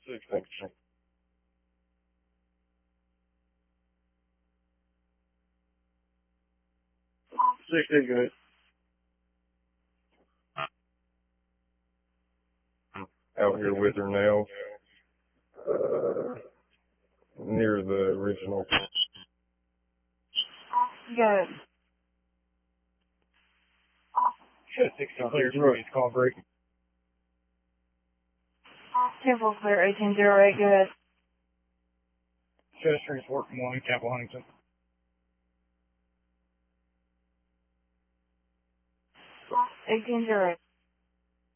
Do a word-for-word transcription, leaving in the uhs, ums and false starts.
Six, thank you. Sixty, good. Out here with her now. Uh, near the original. Good. Should sixty clear through his call break. Temple clear, eighteen zero eight, good. Chester Street's working one, Capital Huntington. eighteen zero eight.